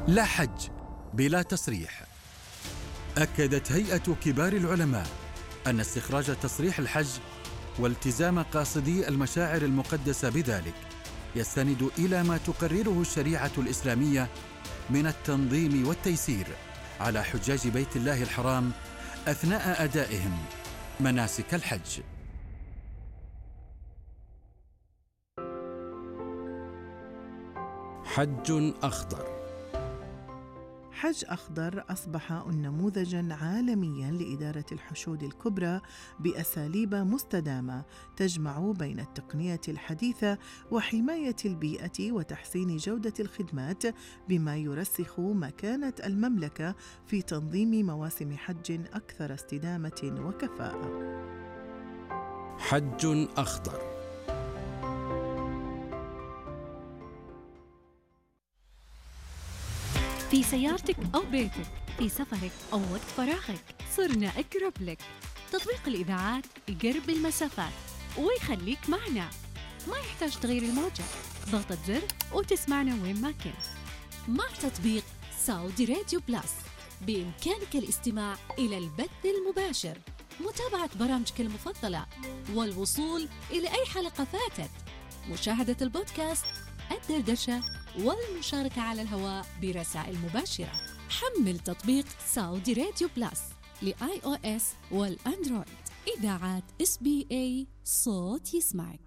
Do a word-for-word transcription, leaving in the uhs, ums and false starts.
لا حج بلا تصريح. أكدت هيئة كبار العلماء أن استخراج تصريح الحج والتزام قاصدي المشاعر المقدسة بذلك يستند إلى ما تقرره الشريعة الإسلامية من التنظيم والتيسير على حجاج بيت الله الحرام أثناء أدائهم مناسك الحج. حج أخضر. حج أخضر أصبح نموذجاً عالمياً لإدارة الحشود الكبرى بأساليب مستدامة تجمع بين التقنية الحديثة وحماية البيئة وتحسين جودة الخدمات، بما يرسخ مكانة المملكة في تنظيم مواسم حج أكثر استدامة وكفاءة. حج أخضر. في سيارتك أو بيتك، في سفرك أو وقت فراغك، صرنا أقرب لك. تطبيق الإذاعات يقرب المسافات ويخليك معنا، ما يحتاج تغيير الموجة، ضغطة زر وتسمعنا وين ما كنت. مع تطبيق سعودي راديو بلس بإمكانك الاستماع إلى البث المباشر، متابعة برامجك المفضلة، والوصول إلى أي حلقة فاتت، مشاهدة البودكاست، الدردشة، والمشاركة على الهواء برسائل مباشرة. حمل تطبيق سعودي راديو بلس لآي أو إس والأندرويد. إذاعات إس بي إيه، صوت يسمعك.